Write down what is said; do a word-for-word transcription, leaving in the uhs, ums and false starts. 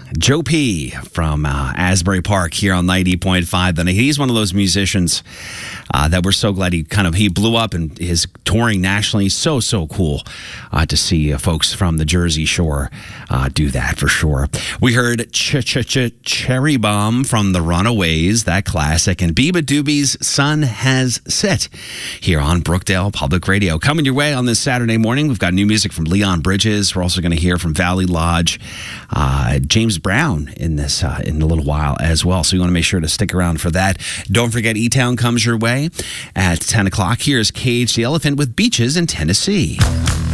Joe P. from uh, Asbury Park here on ninety point five. And he's one of those musicians uh, that we're so glad he kind of he blew up and is touring nationally. So, so cool uh, to see uh, folks from the Jersey Shore uh, do that for sure. We heard Ch Ch Ch Cherry Bomb from the Runaways, that classic, and Biba Doobie's Sun Has Set here on Brookdale Public Radio. Coming your way on this Saturday morning, we've got new music from Leon Bridges. We're also going to hear from Valley Lodge, uh, James Brown in this uh, in a little while as well. So you want to make sure to stick around for that. Don't forget, E-Town comes your way at ten o'clock. Here's Cage the Elephant with Beaches in Tennessee.